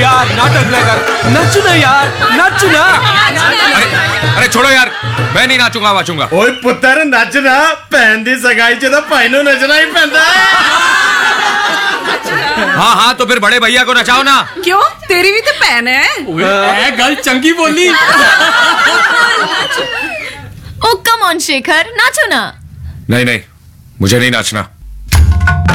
यार नाटक लेकर नचना यार, नचना। अरे छोड़ो यार, मैं नहीं नाचूंगा वाचूंगा। ओए पुत्र नचना, भैन दी सगाई च तो भाई नु नचना ही पैंदा है। हाँ हाँ तो फिर बड़े भैया को नचाओ ना। क्यों, तेरी भी तो भैन है। गल चंगी बोली। ओ कम ऑन शेखर, नाचो ना। नहीं नहीं, मुझे नहीं नाचना।